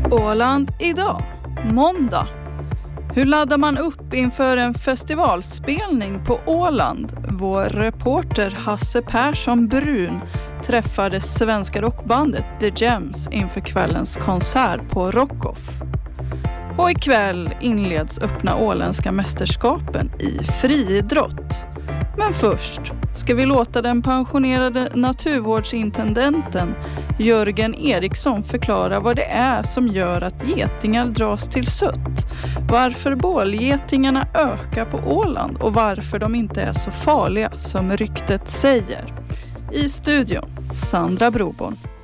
Åland idag, måndag. Hur laddar man upp inför en festivalspelning på Åland? Vår reporter Hasse Persson Brun träffade svenska rockbandet The Gems inför kvällens konsert på Rockoff. Och ikväll inleds öppna åländska mästerskapen i friidrott. Men först ska vi låta den pensionerade naturvårdsintendenten Jörgen Eriksson förklara vad det är som gör att getingar dras till sött. Varför bålgetingarna ökar på Åland och varför de inte är så farliga som ryktet säger. I studion, Sandra Broborn.